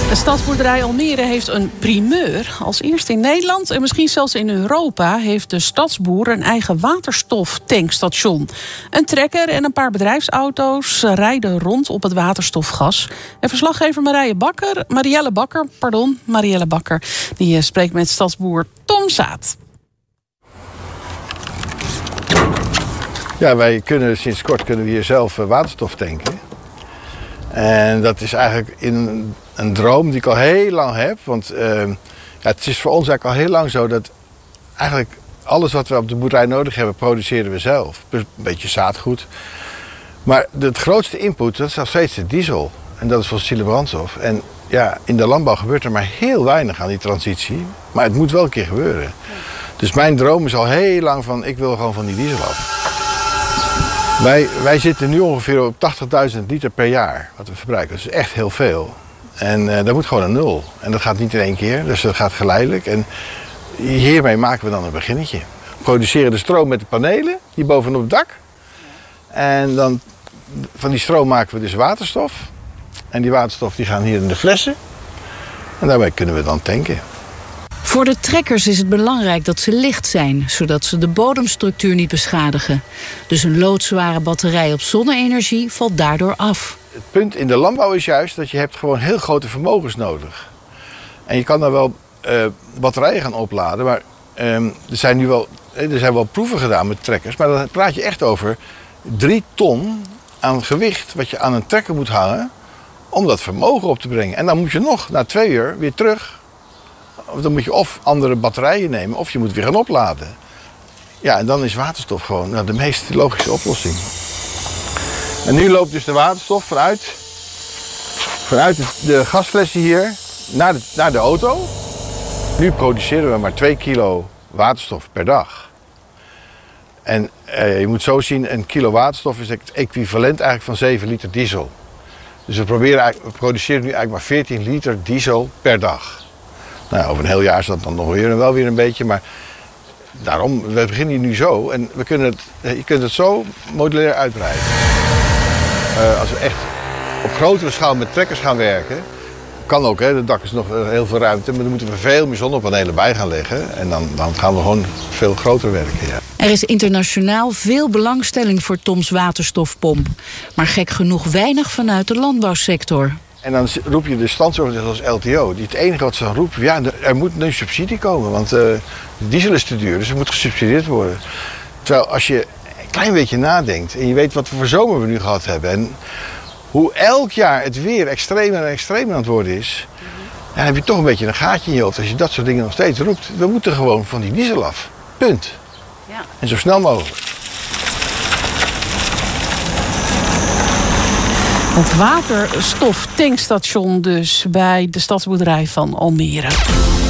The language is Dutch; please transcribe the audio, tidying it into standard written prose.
De stadsboerderij Almere heeft een primeur. Als eerste in Nederland en misschien zelfs in Europa heeft de stadsboer een eigen waterstoftankstation. Een trekker en een paar bedrijfsauto's rijden rond op het waterstofgas. En verslaggever Marielle Bakker, die spreekt met stadsboer Tom Zaat. Ja, wij kunnen sinds kort hier zelf waterstof tanken. En dat is eigenlijk een droom die ik al heel lang heb. Want het is voor ons eigenlijk al heel lang zo dat eigenlijk alles wat we op de boerderij nodig hebben, produceren we zelf. Dus een beetje zaadgoed. Maar het grootste input, dat is nog steeds de diesel. En dat is fossiele brandstof. En ja, in de landbouw gebeurt er maar heel weinig aan die transitie. Maar het moet wel een keer gebeuren. Dus mijn droom is al heel lang van, ik wil gewoon van die diesel af. Wij zitten nu ongeveer op 80.000 liter per jaar wat we verbruiken. Dat is echt heel veel. En dat moet gewoon een nul. En dat gaat niet in één keer, dus dat gaat geleidelijk. En hiermee maken we dan een beginnetje. We produceren de stroom met de panelen, hier bovenop het dak. En dan van die stroom maken we dus waterstof. En die waterstof die gaan hier in de flessen. En daarmee kunnen we dan tanken. Voor de trekkers is het belangrijk dat ze licht zijn, zodat ze de bodemstructuur niet beschadigen. Dus een loodzware batterij op zonne-energie valt daardoor af. Het punt in de landbouw is juist dat je hebt gewoon heel grote vermogens nodig. En je kan daar wel batterijen gaan opladen, maar er zijn wel proeven gedaan met trekkers. Maar dan praat je echt over 3 ton aan gewicht wat je aan een trekker moet hangen om dat vermogen op te brengen. En dan moet je nog na 2 uur weer terug. Dan moet je of andere batterijen nemen of je moet weer gaan opladen. Ja, en dan is waterstof gewoon de meest logische oplossing. En nu loopt dus de waterstof vanuit de gasflessen hier naar de auto. Nu produceren we maar 2 kilo waterstof per dag. En je moet zo zien, een kilo waterstof is het equivalent eigenlijk van 7 liter diesel. Dus we produceren nu eigenlijk maar 14 liter diesel per dag. Nou, over een heel jaar is dat dan nog wel weer een beetje, maar daarom, we beginnen hier nu zo en je kunt het zo modulair uitbreiden. Als we echt op grotere schaal met trekkers gaan werken, kan ook, hè, het dak is nog heel veel ruimte, maar dan moeten we veel meer zonnepanelen bij gaan leggen en dan gaan we gewoon veel groter werken. Ja. Er is internationaal veel belangstelling voor Toms waterstofpomp, maar gek genoeg weinig vanuit de landbouwsector. En dan roep je de standsorganisatie als LTO. Het enige wat ze dan roepen, ja, er moet een subsidie komen. Want de diesel is te duur, dus het moet gesubsidieerd worden. Terwijl als je een klein beetje nadenkt en je weet wat voor zomer we nu gehad hebben. En hoe elk jaar het weer extremer en extremer aan het worden is. Dan heb je toch een beetje een gaatje in je hoofd als je dat soort dingen nog steeds roept. We moeten gewoon van die diesel af. Punt. Ja. En zo snel mogelijk. Het waterstoftankstation dus bij de stadsboerderij van Almere.